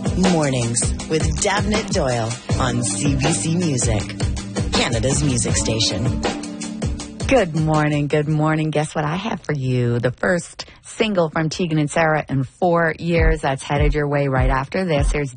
Mornings with Davnit Doyle on CBC Music, Canada's music station. Good morning. Good morning. Guess what I have for you? The first single from Tegan and Sara in 4 years. That's headed your way right after this. Here's